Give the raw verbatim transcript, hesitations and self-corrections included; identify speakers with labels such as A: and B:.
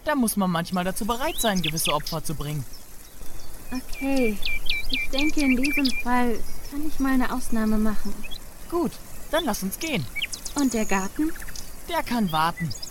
A: Da muss man manchmal dazu bereit sein, gewisse Opfer zu bringen.
B: Okay, ich denke, in diesem Fall kann ich mal eine Ausnahme machen.
A: Gut, dann lass uns gehen.
B: Und der Garten?
A: Der kann warten.